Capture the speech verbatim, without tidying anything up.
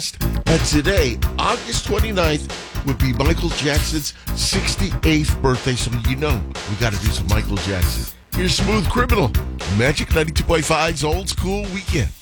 past. And today, August twenty-ninth, would be Michael Jackson's sixty-eighth birthday. So you know we got to do some Michael Jackson. Here's Smooth Criminal. Magic ninety-two point five's Old School Weekend.